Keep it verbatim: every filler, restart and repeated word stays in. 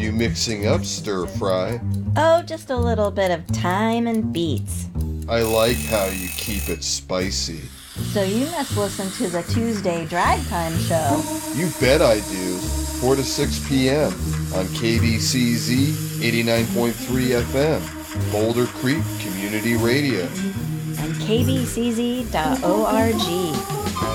you mixing up, Stir Fry? Oh, just a little bit of thyme and beets. I like how you keep it spicy. So you must listen to the Tuesday Drive Time show. You bet I do. four to six p.m. on K B C Z eighty-nine point three F M, Boulder Creek Community Radio. And K B C Z dot org.